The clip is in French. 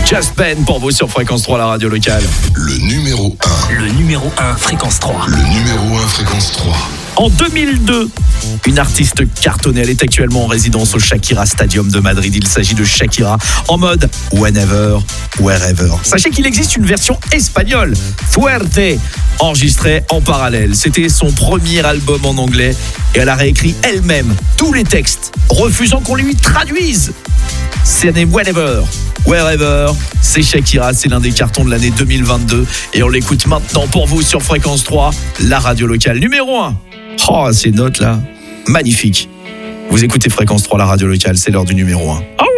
Just Ben pour vous sur Fréquence 3, la radio locale. Le numéro 1. Le numéro 1, Fréquence 3. Le numéro 1, Fréquence 3. En 2002, une artiste cartonnée, elle est actuellement en résidence au Shakira Stadium de Madrid. Il s'agit de Shakira en mode Whenever, Wherever. Sachez qu'il existe une version espagnole, Fuerte, enregistrée en parallèle. C'était son premier album en anglais et elle a réécrit elle-même tous les textes, refusant qu'on lui traduise. C'est Whenever, Wherever, c'est Shakira, c'est l'un des cartons de l'année 2022 et on l'écoute maintenant pour vous sur Fréquence 3, la radio locale numéro 1. Oh, ces notes là, magnifiques. Vous écoutez Fréquence 3, la radio locale, c'est l'heure du numéro 1. Oh